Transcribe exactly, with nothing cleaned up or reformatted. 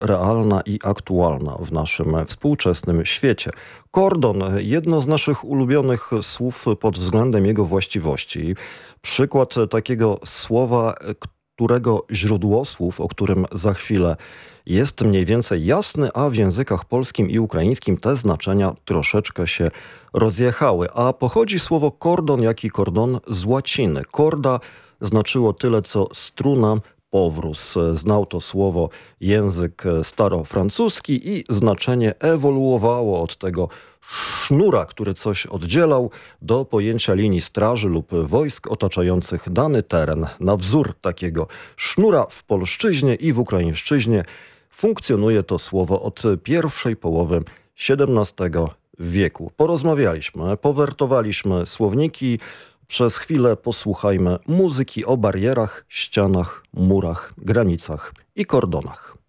realna i aktualna w naszym współczesnym świecie. Kordon, jedno z naszych ulubionych słów pod względem jego właściwości. Przykład takiego słowa, którego źródłosłów, o którym za chwilę, jest mniej więcej jasny, a w językach polskim i ukraińskim te znaczenia troszeczkę się rozjechały. A pochodzi słowo kordon, jak i kordon z łaciny. Korda znaczyło tyle, co struna, powróz. Znał to słowo język starofrancuski i znaczenie ewoluowało od tego sznura, który coś oddzielał, do pojęcia linii straży lub wojsk otaczających dany teren. Na wzór takiego sznura w polszczyźnie i w ukraińszczyźnie funkcjonuje to słowo od pierwszej połowy siedemnastego wieku. Porozmawialiśmy, powertowaliśmy słowniki. Przez chwilę posłuchajmy muzyki o barierach, ścianach, murach, granicach i kordonach.